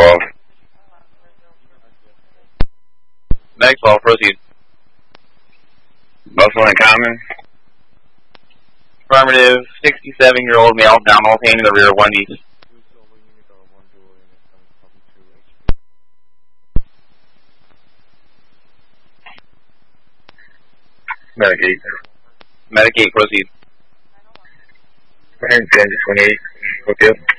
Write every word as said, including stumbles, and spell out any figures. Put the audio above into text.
twelve. Medic twelve, proceed. Muscle in common. Affirmative, sixty-seven-year-old male, abdominal pain in the rear of one knee. Medic eight. Medic eight, proceed. ten twenty-eight. Okay.